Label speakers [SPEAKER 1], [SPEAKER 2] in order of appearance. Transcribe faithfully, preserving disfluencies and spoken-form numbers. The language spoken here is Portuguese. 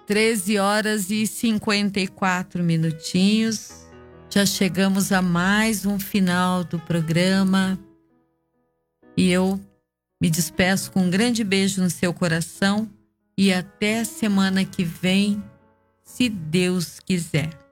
[SPEAKER 1] treze horas e cinquenta e quatro minutinhos. Já chegamos a mais um final do programa. E eu me despeço com um grande beijo no seu coração. E até semana que vem, se Deus quiser.